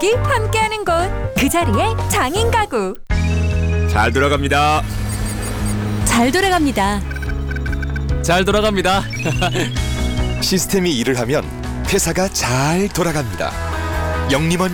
가족이 함께하는 곳, 그 자리에 장인 가구. 잘 돌아갑니다. 잘 돌아갑니다. 잘 돌아갑니다. 시스템이 일을 하면 회사가 잘 돌아갑니다. 영림원